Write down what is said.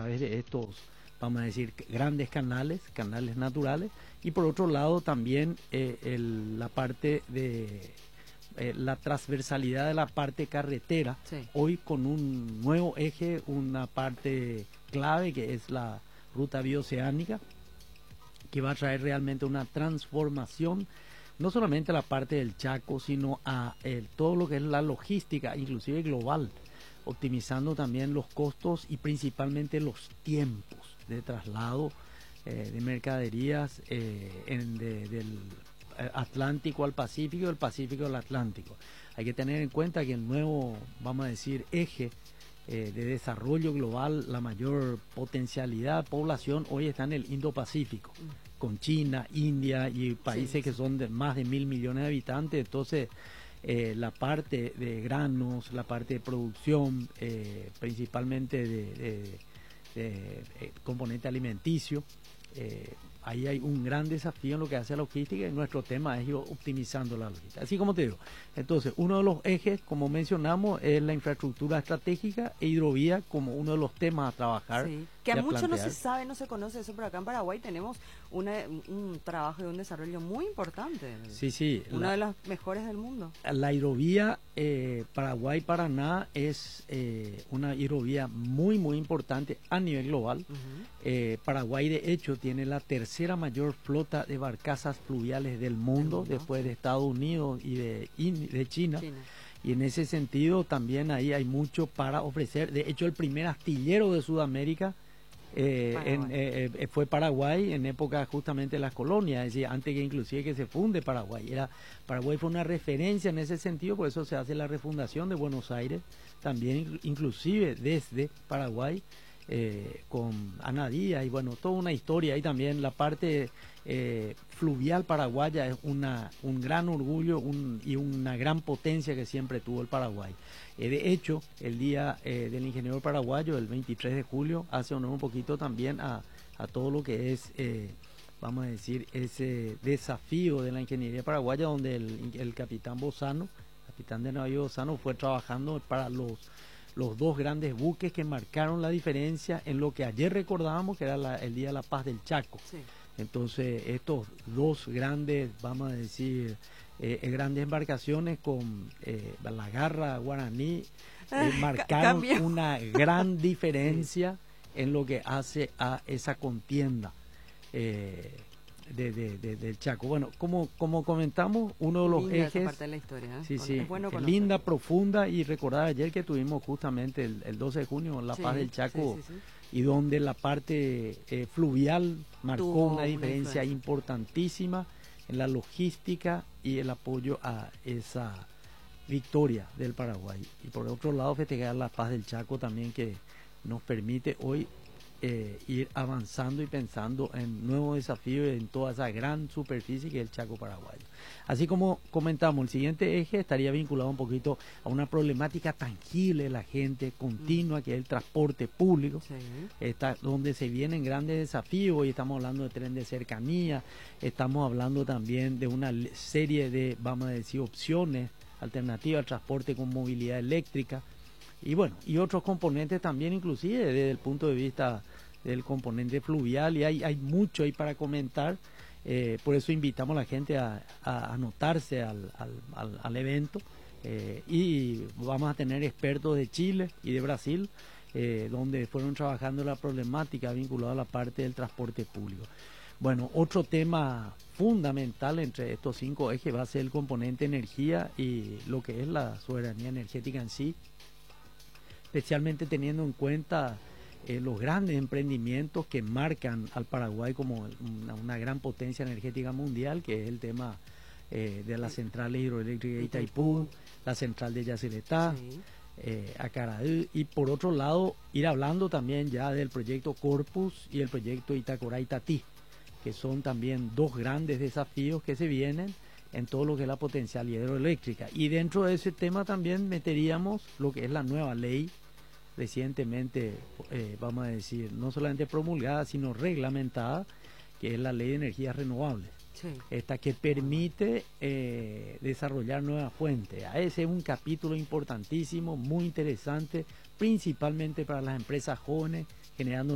través de estos, vamos a decir, grandes canales naturales, y por otro lado también la parte de la transversalidad de la parte carretera, Sí. hoy con un nuevo eje, una parte clave que es la ruta bioceánica, que va a traer realmente una transformación, no solamente a la parte del Chaco, sino a todo lo que es la logística, inclusive global, optimizando también los costos y principalmente los tiempos de traslado de mercaderías del Atlántico al Pacífico, del Pacífico al Atlántico. Hay que tener en cuenta que el nuevo, vamos a decir, eje de desarrollo global, la mayor potencialidad de población hoy está en el Indo-Pacífico, con China, India y países que son de más de 1.000 millones de habitantes. Entonces la parte de granos, la parte de producción, principalmente de componente alimenticio, ahí hay un gran desafío en lo que hace a la logística, y nuestro tema es ir optimizando la logística. Así como te digo, entonces uno de los ejes, como mencionamos, es la infraestructura estratégica e hidrovía como uno de los temas a trabajar. Sí, que a muchos no plantear. se sabe, no se conoce eso, pero acá en Paraguay tenemos un trabajo y un desarrollo muy importante. Sí. Una de las mejores del mundo. La hidrovía Paraguay-Paraná es una hidrovía muy, muy importante a nivel global. Paraguay, de hecho, tiene la tercera mayor flota de barcazas fluviales del mundo, después de Estados Unidos y de China. Y en ese sentido también ahí hay mucho para ofrecer. De hecho, el primer astillero de Sudamérica fue Paraguay en época justamente de las colonias, es decir, antes que inclusive que se funde Paraguay. Paraguay fue una referencia en ese sentido, por eso se hace la refundación de Buenos Aires, también inclusive desde Paraguay, con Ana Díaz, y bueno, toda una historia. Ahí también la parte fluvial paraguaya es un gran orgullo y una gran potencia que siempre tuvo el Paraguay. De hecho, el día del ingeniero paraguayo, el 23 de julio, hace honor un poquito también a todo lo que es, vamos a decir, ese desafío de la ingeniería paraguaya, donde el capitán Bozano, capitán de navío Bozano, fue trabajando para los dos grandes buques que marcaron la diferencia en lo que ayer recordábamos, que era el Día de la Paz del Chaco. Sí. Entonces, estos dos grandes, vamos a decir, grandes embarcaciones con la garra guaraní, marcaron una gran diferencia en lo que hace a esa contienda del Chaco. Bueno, como comentamos, uno de los linda ejes, esa parte de la historia, sí, es bueno linda, profunda, y recordar ayer que tuvimos justamente el 12 de junio la Paz del Chaco, y donde la parte fluvial marcó una diferencia importantísima en la logística y el apoyo a esa victoria del Paraguay. Y por otro lado, festejar la Paz del Chaco también, que nos permite hoy ir avanzando y pensando en nuevos desafíos en toda esa gran superficie que es el Chaco paraguayo. Así como comentamos, el siguiente eje estaría vinculado un poquito a una problemática tangible de la gente, continua, que es el transporte público, donde se vienen grandes desafíos. Hoy estamos hablando de tren de cercanía, estamos hablando también de una serie de, vamos a decir, opciones alternativas al transporte con movilidad eléctrica, y bueno, y otros componentes también, inclusive desde el punto de vista del componente fluvial, y hay mucho ahí para comentar. Por eso invitamos a la gente a anotarse al evento, y vamos a tener expertos de Chile y de Brasil, donde fueron trabajando la problemática vinculada a la parte del transporte público. Bueno, otro tema fundamental entre estos 5 ejes va a ser el componente energía y lo que es la soberanía energética en sí, especialmente teniendo en cuenta los grandes emprendimientos que marcan al Paraguay como una gran potencia energética mundial, que es el tema de las centrales hidroeléctricas de Itaipú, la central de Yacyretá, Acaraú, y por otro lado ir hablando también ya del proyecto Corpus y el proyecto Itacorá-Itatí, que son también dos grandes desafíos que se vienen en todo lo que es la potencialidad hidroeléctrica. Y dentro de ese tema también meteríamos lo que es la nueva ley recientemente, vamos a decir, no solamente promulgada, sino reglamentada, que es la Ley de Energías Renovables. Esta que permite desarrollar nuevas fuentes. Ese es un capítulo importantísimo, muy interesante, principalmente para las empresas jóvenes, generando